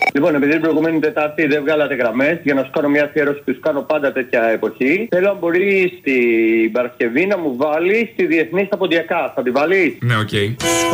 Λοιπόν, επειδή την προηγούμενη Τετάρτη δεν βγάλατε γραμμές, για να σου κάνω μια αφιέρωση που σου κάνω πάντα τέτοια εποχή, θέλω αν μπορεί στην Παρασκευή να μου βάλει στη Διεθνή στα Ποντιακά. Θα τη βάλει? Ναι, οκ.